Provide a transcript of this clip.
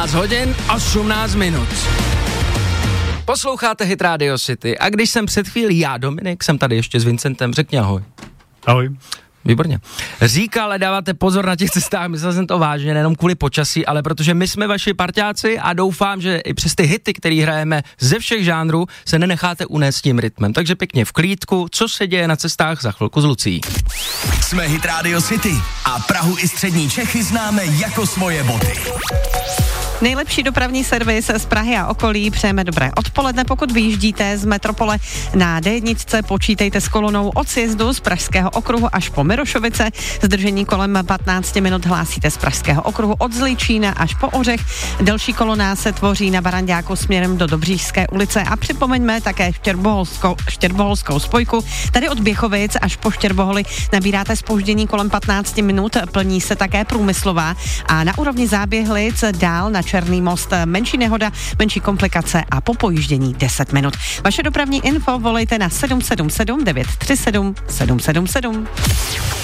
17 hodin 18 minut. Posloucháte Hit Radio City a když jsem před chvílí já, Dominik, jsem tady ještě s Vincentem, řekni ahoj. Ahoj. Výborně. Říká, ale dáváte pozor na těch cestách, myslel jsem to vážně, nejenom kvůli počasí, ale protože my jsme vaši parťáci a doufám, že i přes ty hity, které hrajeme ze všech žánrů, se nenecháte unést tím rytmem. Takže pěkně v klídku, co se děje na cestách za chvilku s Lucí. Jsme Hit Radio City a Prahu i střední Čechy známe jako svoje boty. Nejlepší dopravní servis z Prahy a okolí přejeme dobré odpoledne. Pokud vyjíždíte z metropole na D1, počítejte s kolonou od sjezdu z Pražského okruhu až po Mirošovice. Zdržení kolem 15 minut hlásíte z Pražského okruhu od Zličína až po Ořech. Další kolona se tvoří na Baranďáku směrem do Dobříšské ulice a připomeňme také Štěrboholskou spojku. Tady od Běchovic až po Štěrboholi nabíráte zpoždění kolem 15 minut, plní se také Průmyslová a na úrovni Záběhlic dál na Černý most menší nehoda, menší komplikace a po pojíždění 10 minut. Vaše dopravní info volejte na 777 937 777.